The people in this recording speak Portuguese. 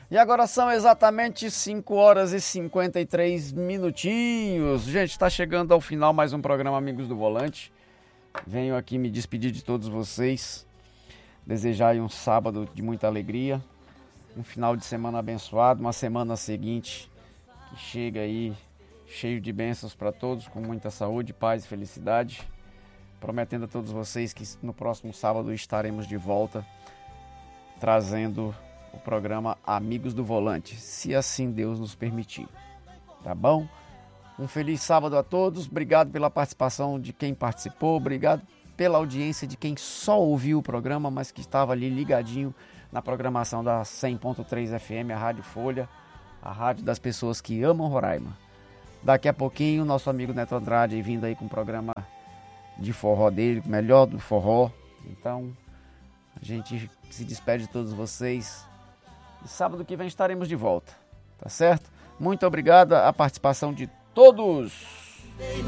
E agora são exatamente 5 horas e 53 minutinhos. Gente, está chegando ao final mais um programa Amigos do Volante. Venho aqui me despedir de todos vocês. Desejar aí um sábado de muita alegria. Um final de semana abençoado. Uma semana seguinte que chega aí cheio de bênçãos para todos. Com muita saúde, paz e felicidade. Prometendo a todos vocês que no próximo sábado estaremos de volta. Trazendo o programa Amigos do Volante, se assim Deus nos permitir, tá bom? Um feliz sábado a todos, obrigado pela participação de quem participou, obrigado pela audiência de quem só ouviu o programa, mas que estava ali ligadinho na programação da 100.3 FM, a Rádio Folha, a rádio das pessoas que amam Roraima. Daqui a pouquinho, nosso amigo Neto Andrade vindo aí com o programa de forró dele, melhor do forró. Então, a gente se despede de todos vocês. E sábado que vem estaremos de volta, tá certo? Muito obrigado a participação de todos.